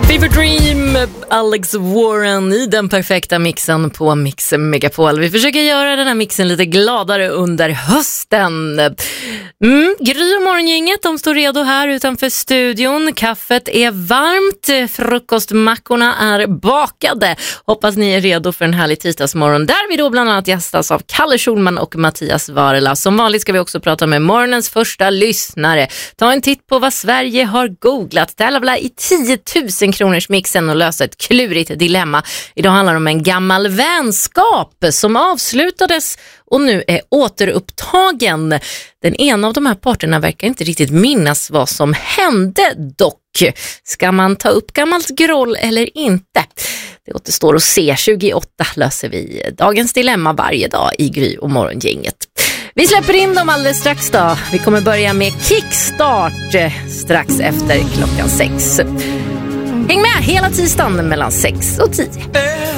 Fever Dream, Alex Warren i den perfekta mixen på Mix Megapol. Vi försöker göra den här mixen lite gladare under hösten. Gry och morgongänget, de står redo här utanför studion. Kaffet är varmt, frukostmackorna är bakade. Hoppas ni är redo för en härlig tisdagsmorgon där vi då bland annat gästas av Kalle Schulman och Mattias Varela. Som vanligt ska vi också prata med morgonens första lyssnare. Ta en titt på vad Sverige har googlat. Tävla i 10 000 kronors mixen och lösa ett klurigt dilemma. Idag handlar det om en gammal vänskap som avslutades och nu är återupptagen. Den ena av de här parterna verkar inte riktigt minnas vad som hände dock. Ska man ta upp gammalt groll eller inte? Det återstår att se. 28 löser vi dagens dilemma varje dag i Gry och morgongänget. Vi släpper in dem alldeles strax då. Vi kommer börja med Kickstart strax efter klockan 6. Häng med hela tisdagen mellan 6 och 10.